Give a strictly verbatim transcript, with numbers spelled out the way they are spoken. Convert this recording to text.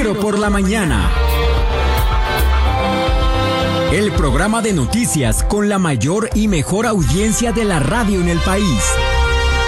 Noticiero por la mañana. El programa de noticias con la mayor y mejor audiencia de la radio en el país.